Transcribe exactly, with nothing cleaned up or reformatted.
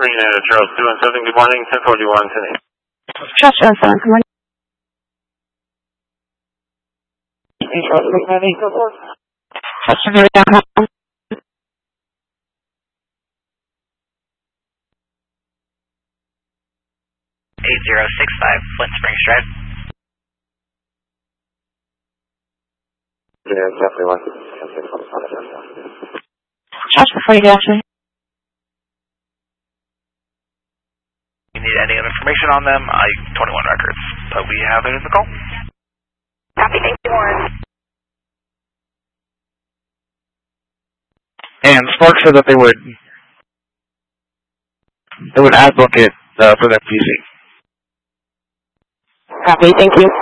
United Charles two one seven, good morning, ten forty-one, ten eight. Charles two one seven, good morning. Customer down. eight zero six five, Flint Springs Drive. Yeah, definitely one. Just before you get actually. You need any other information on them? I twenty-one records, but we have it in the call. Copy, thank you, Warren. And Spark said that they would they would ad book it uh, for their P C. Copy, thank you.